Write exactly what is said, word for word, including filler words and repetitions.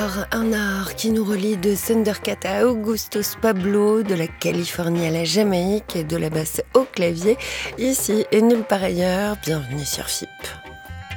art, un art qui nous relie de Thundercat à Augustus Pablo, de la Californie à la Jamaïque et de la basse au clavier. Ici et nulle part ailleurs, bienvenue sur F I P.